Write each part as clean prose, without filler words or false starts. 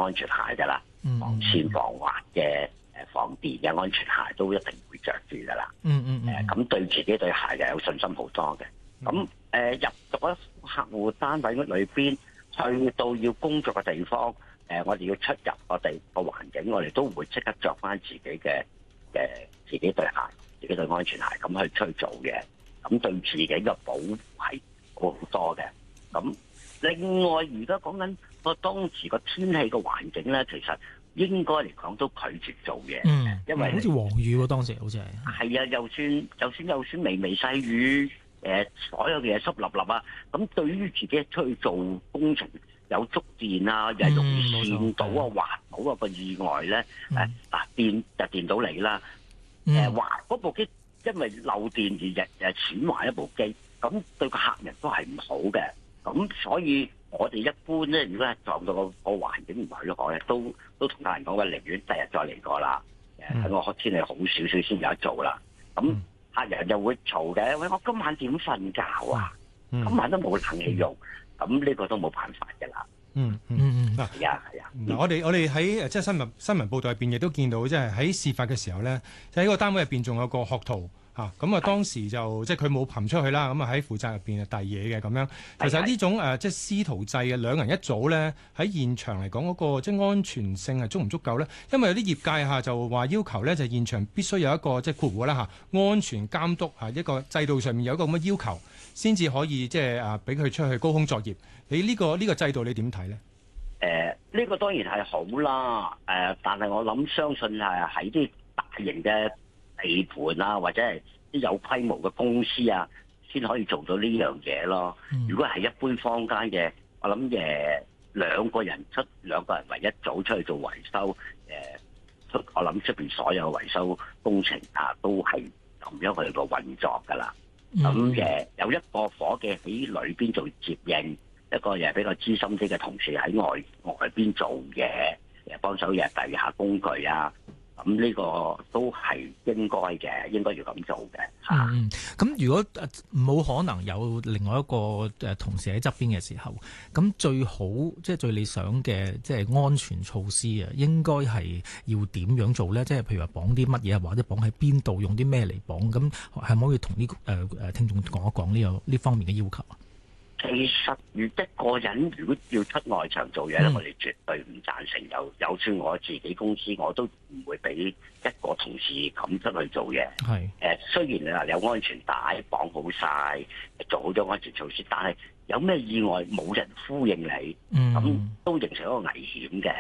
安全鞋噶啦，防線防滑嘅防電嘅安全鞋都一定會着住噶啦。咁對自己對鞋就有信心好多嘅。咁入咗客戶單位裏邊，去到要工作嘅地方，我哋要出入我哋個環境，我哋都會即刻着翻自己自己對鞋、自己對安全鞋咁去出去做嘅。咁對自己嘅保護係好好多嘅。咁另外，而家講緊個當時個天氣個環境咧，其實應該嚟講都拒絕做嘢，因為好似黃雨喎，當時好似係啊，就算微微細雨，所有嘅嘢濕立立啊，咁對於自己出去做工程有觸電啊，又係容易跣到啊、滑到啊個意外咧，電就電到你啦，滑嗰部機因為漏電而損壞一部機，咁對個客人都係唔好嘅，咁所以我哋一般咧，如果係撞到個環境唔許可咧，都同客人講嘅，寧願第日再嚟過啦。喺我天氣好少少先有得做啦。咁客人又會嘈嘅，喂，我今晚點瞓覺啊？今晚都冇冷氣用，咁呢個都冇辦法嘅啦。係啊。 嗱，我哋喺即係新聞報道入邊亦都見到，即係喺事發嘅時候咧，喺個單位入邊仲有個學徒。咁當時就即係佢冇擒出去啦，咁喺負責入邊遞嘢嘅咁樣。其實呢種即係師徒制嘅兩人一組咧，喺現場嚟講嗰個即係安全性係足唔足夠咧？因為有啲業界就話要求咧，就現場必須有一個即係括弧啦安全監督一個制度上面有一個咁嘅要求，先至可以即係俾佢出去高空作業。你呢個制度你點睇咧？ 呢個當然係好啦，但係我相信係喺啲大型嘅地盤啊，或者係啲有規模嘅公司啊，先可以做到呢樣嘢咯。如果係一般坊間嘅，我諗兩個人為一組出去做維修，我諗出邊所有維修工程都係咁樣去個運作噶啦。咁有一個夥計喺裏邊做接應，一個又係比較資深啲嘅同事喺外邊做嘢，幫手遞下工具啊。咁呢個都係應該嘅，應該要咁做嘅。 咁如果冇可能有另外一個同事喺側邊嘅時候，咁最好即係最理想嘅即係安全措施啊，應該係要點樣做咧？即係譬如話綁啲乜嘢，或者綁喺邊度，用啲咩嚟綁？咁係咪可以同啲聽眾講一講呢方面嘅要求啊？ 其實一個人如果要出外場做嘢咧，我哋絕對唔贊成。有算我自己公司，我都唔會俾一個同事咁出去做嘢。雖然你話有安全帶綁好晒，做好咗安全措施，但係有咩意外冇人呼應你，咁都形成一個危險嘅。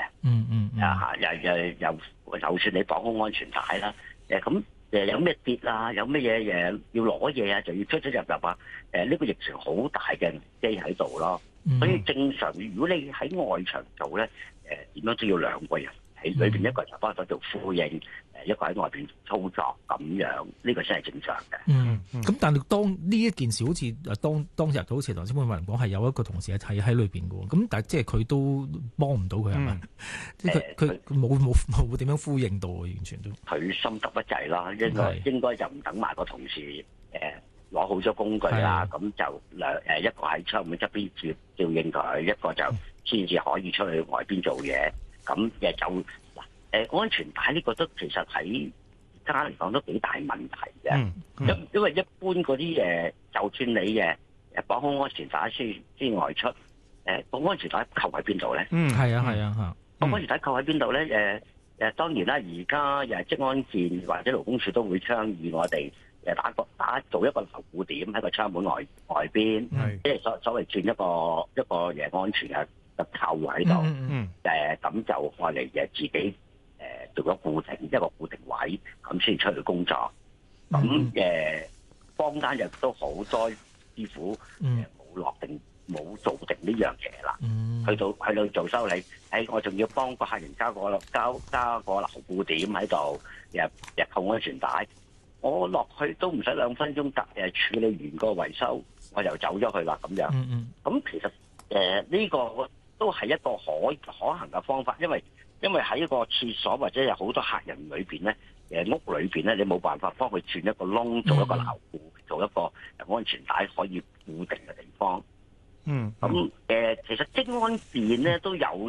就算你綁好安全帶啦，咁。有咩跌啊？有咩嘢要攞嘢啊？就要出入啊！呢個形成好大嘅危機喺度咯。所以正常，如果你喺外場做咧，點樣都要兩個人喺裏邊，一個就幫手做呼應，一個喺外邊操作咁樣，呢個先係正常嘅。 咁但係當呢一件事好似當日好似頭先潘偉林講係有一個同事係喺裏邊嘅喎，咁但係即係佢都幫唔到佢係咪？即係佢冇點樣呼應到，完全都佢心急一滯啦，應該就唔等埋個同事攞好咗工具啦，咁就一個喺窗門側邊照應佢，一個就先至可以出去外邊做嘢。咁安全帶呢個都其實喺而家嚟講都幾大問題嘅。因為一般嗰啲就算你綁好安全帶先外出，個安全帶扣喺邊度咧？ 係啊。 個安全帶扣喺邊度咧？當然啦，而家職安健或者勞工處都會倡議我哋做一個留固點喺個窗門外邊，即係所謂轉一個安全嘅扣喺度。咁就愛嚟自己做咗一個固定位，咁先出去工作。咁坊間亦都好多師傅冇做定呢樣嘢啦。去到做修理，我仲要幫個客人加個留固點喺度，又扣安全帶。我落去都唔使2分鐘，處理完個維修，我又走咗去啦咁樣。咁其實呢個都係一個可行嘅方法，因為喺一個廁所或者有好多客人裏邊咧，屋裏邊咧，你冇辦法幫佢鑽一個窿，做一個牢固，做一個安全帶可以固定嘅地方。其實職安健咧都有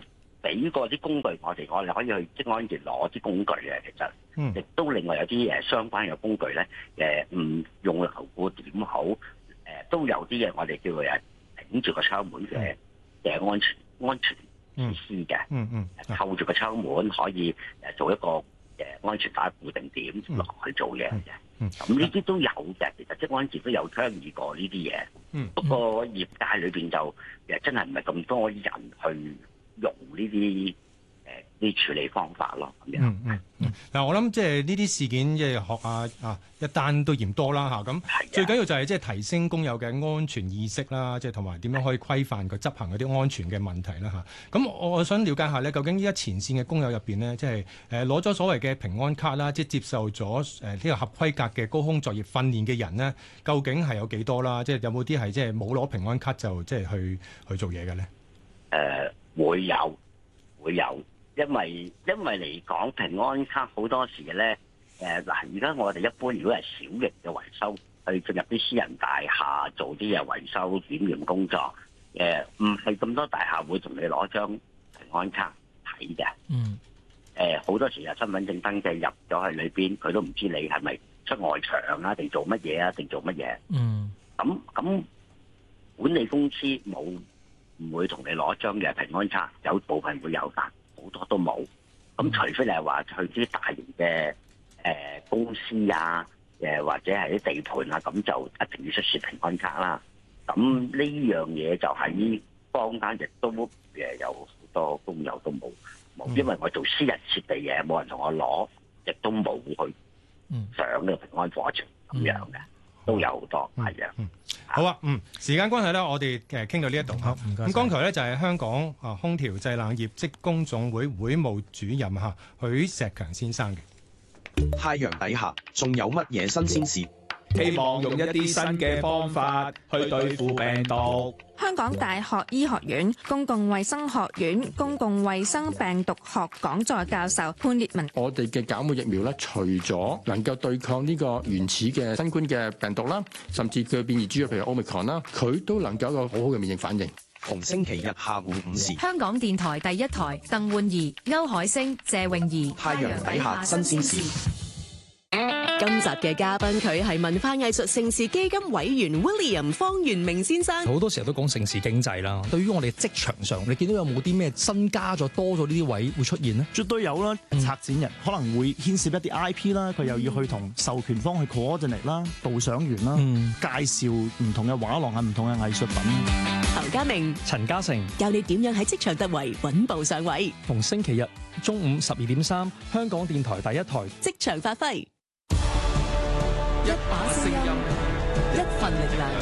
俾過啲工具我哋可以去職安健攞啲工具嘅，其實，亦都另外有啲相關嘅工具咧，唔用樓鼓點好，都有啲嘅我哋叫佢頂住個窗門嘅安全設施嘅，扣住個窗門可以做一個安全帶固定點落去做嘢嘅。咁呢啲都有嘅，其實職安健都有倡議過呢啲嘢。不過業界裏邊就真係唔係咁多人去用呢啲處理方法咯，咁樣。 嗱，我諗即係呢啲事件，即係學一單都嫌多啦嚇。咁最緊要就係即係提升工友嘅安全意識啦，即係同埋點樣可以規範佢執行嗰啲安全嘅問題啦嚇。咁我想了解下咧，究竟依家前線嘅工友入邊呢，即係攞咗所謂嘅平安卡啦，即係接受咗呢個合規格嘅高空作業訓練嘅人呢，究竟係有幾多啦？即係有冇啲係即係冇攞平安卡就即係去做嘢嘅咧？ 會有。因為嚟講平安卡好多時咧，而家我哋一般如果係小型嘅維修，去進入啲私人大廈做啲嘅維修檢驗工作，唔係咁多大廈會同你攞張平安卡睇嘅。好多時啊，身份證登記入咗去裏邊，佢都唔知你係咪出外場啊，定做乜嘢啊，定做乜嘢。咁管理公司唔會同你攞張嘅平安卡，有部分會有但好多都冇，咁除非你係話去啲大型嘅公司啊，或者係啲地盤啊，咁就一定要出示平安卡啦。咁呢樣嘢就喺坊間亦都有好多工友都冇，因為我做私人設備嘢，冇人同我攞，亦都冇去上呢個平安課程咁樣嘅，都有好多係啊。 好啊，時間關係咧，我哋傾到呢一度。好，唔該。咁剛才咧就係香港空調製冷業職工總會會務主任許石強先生嘅。 太陽底下仲有乜嘢新鮮事？ 希望用一啲新嘅方法去對付病毒。 香港大學醫學院公共衛生學院公共衛生病毒學講座教授潘烈文： 我哋嘅cảm冒疫苗咧，除咗能夠對抗呢個原始嘅新冠嘅病毒啦，甚至佢變異株譬如 Omicron 啦，佢都能夠有一個好好嘅免疫反應。 逢星期日下午5時， 香港電台第一台，鄧煥儀、歐海星、謝詠儀， 太陽底下新鮮事。 今集嘅嘉賓佢係文化藝術盛事基金委員 William 方元明先生。 好多時候都講盛事經濟啦，對於我哋職場上，你見到有冇啲咩新加咗多咗呢啲位會出現呢？ 絕對有啦，策展人可能會牽涉一啲 IP 啦，佢又要去同授權方去 coordinate 啦，導賞員啦，介紹唔同嘅畫廊啊，唔同嘅藝術品。 侯家明、 陳嘉誠教你點樣喺職場突圍，穩步上位。 逢星期日中午12.3，香港電台第一台， 職場發揮。 一把聲音， 一份力量。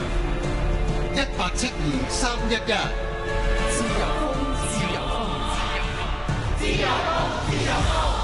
187231，自由風，自由風，自由風，自由風。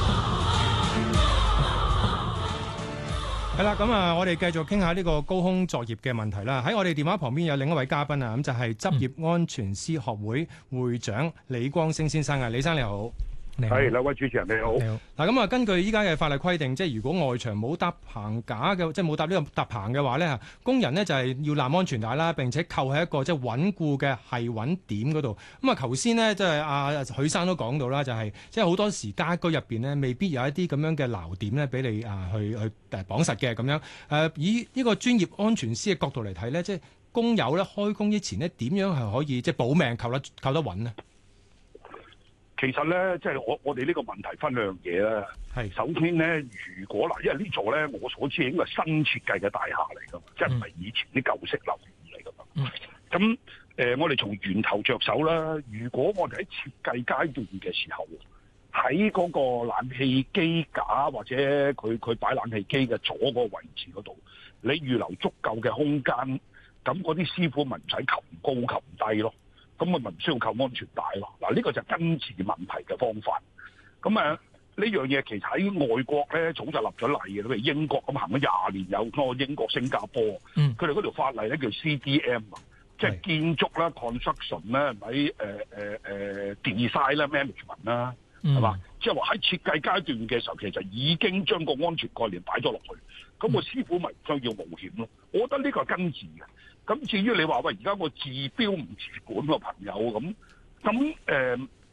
係啦，咁我哋繼續傾下呢個高空作業嘅問題啦。喺我哋電話旁邊有另一位嘉賓啊，咁就係執業安全師學會會長李光昇先生啊，李生你好。 係，兩位主持人你好。 嗱，咁根據依家嘅法例規定，即係如果外牆冇搭棚架嘅，即係冇搭呢個搭棚嘅話咧，工人呢就係要攬安全帶啦，並且扣喺一個即係穩固嘅繫穩點嗰度。咁頭先呢，即係許生都講到啦，就係即係好多時家居入邊呢，未必有一啲咁樣嘅撈點咧，俾你去綁實嘅咁樣。以呢個專業安全師嘅角度嚟睇咧，即係工友咧開工之前呢，點樣係可以即係保命扣得穩呢？ 其實咧，即係我哋呢個問題分兩樣嘢啦。係首先咧，如果因為呢座咧，我所知應該係新設計嘅大廈嚟㗎嘛，即係唔係以前啲舊式樓宇嚟㗎嘛。咁我哋從源頭着手啦。如果我哋喺設計階段嘅時候，喺嗰個冷氣機架或者佢擺冷氣機嘅左個位置嗰度，你預留足夠嘅空間，咁嗰啲師傅咪唔使擒高擒低咯。咁咪唔需要扣安全帶咯。嗱，呢個就係根治問題嘅方法。咁呢樣嘢其實喺外國咧早就立咗例嘅，譬如英國咁行咗20年，有個英國、新加坡，佢哋嗰條法例咧叫 CDM 啊，即係建築啦、construction 啦、喺design 啦、management 啦，係嘛？即係話喺設計階段嘅時候，其實已經將個安全概念擺咗落去。咁個師傅咪唔需要冒險咯。我覺得呢個係根治嘅。咁至於你話喂，而家我治標唔治本個朋友咁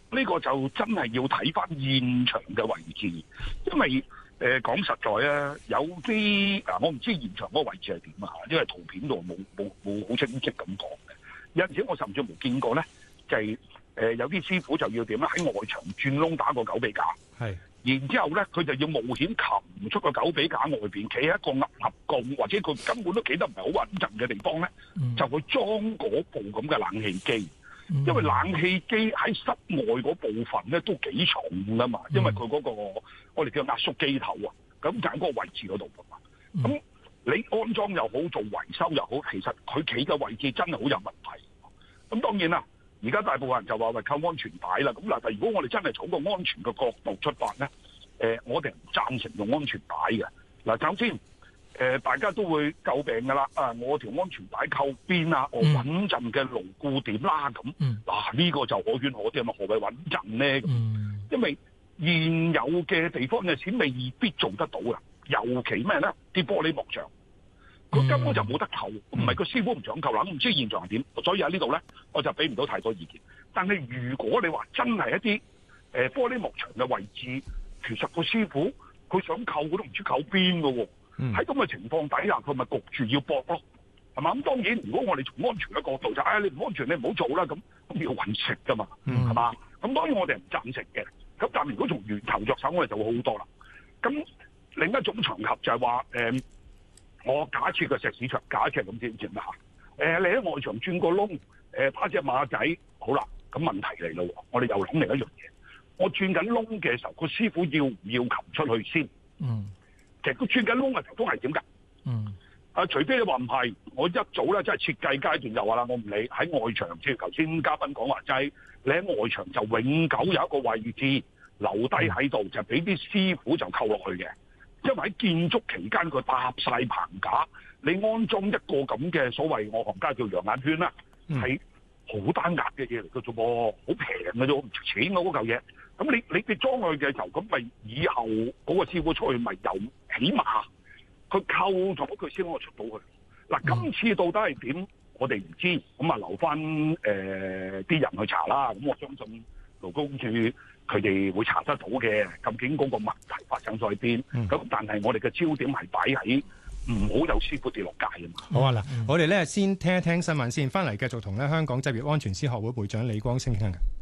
呢個就真係要睇翻現場嘅位置，因為講實在啊，有啲我唔知現場嗰個位置係點啊，因為圖片度冇好清晰咁講嘅。有陣時我甚至冇見過咧，就係有啲師傅就要點咧，喺外牆轉窿打個狗臂架，係，然之後咧佢就要冒險擒出個狗臂架外邊，企喺一個凹鋼或者佢根本都企得唔係好穩陣嘅地方咧，就去裝嗰部咁嘅冷氣機。因為冷氣機喺室外嗰部分咧都幾重噶嘛，因為佢嗰個我哋叫壓縮機頭啊，咁就喺嗰個位置嗰度噶嘛。咁你安裝又好，做維修又好，其實佢企嘅位置真係好有問題。咁當然啦，而家大部分人就話為靠安全帶啦。咁嗱，但如果我哋真係從個安全嘅角度出發咧，我哋唔贊成用安全帶嘅。嗱，首先大家都會詬病噶啦，我條安全帶扣邊啊，我穩陣嘅牢固點啦，咁嗱呢個就可圈可點啊，何謂穩陣咧？因為現有嘅地方嘅錢未必做得到啊，尤其咩咧？啲玻璃幕牆，佢根本就冇得扣，唔係個師傅唔想扣啦，唔知現狀係點，所以喺呢度咧，我就俾唔到太多意見。但係如果你話真係一啲玻璃幕牆嘅位置，其實個師傅佢想扣，佢都唔知扣邊㗎喎。喺咁嘅情況底下，佢咪焗住要搏咯，係嘛？咁當然，如果我哋從安全嘅角度就，你唔安全，你唔好做啦，咁要搵食噶嘛，係嘛？咁當然我哋唔贊成嘅。咁但係如果從源頭着手，我哋就會好多啦。咁另一種場合就係話，我假設個石屎牆，假設咁先啦嚇。你喺外牆轉個窿，打隻馬仔，好啦，咁問題嚟咯。我哋又諗另一樣嘢，我轉緊窿嘅時候，個師傅要唔要擒出去先？其實佢轉緊窿嘅時候都係點㗎？除非你話唔係，我一早咧即係設計階段就話啦，我唔理喺外牆，即係頭先嘉賓講話齋，你喺外牆就永久有一個位置留低喺度，就俾啲師傅就扣落去嘅。因為喺建築期間佢搭晒棚架，你安裝一個咁嘅所謂我行家叫羊眼圈啦，係好單壓嘅嘢嚟嘅啫噃，好平嘅啫，唔值錢嗰嚿嘢。咁你裝落去嘅時候，咁咪以後嗰個師傅出去咪又起碼佢扣咗佢先可以出到去。嗱，今次到底係點，我哋唔知，咁啊留翻啲人去查啦。咁我相信勞工處佢哋會查得到嘅，究竟嗰個問題發生在邊。咁但係我哋嘅焦點係擺喺唔好有師傅跌落街啊嘛。 好啊，嗱，我哋咧先聽一聽新聞先，翻嚟繼續同咧香港職業安全師學會會長李光昇傾嘅。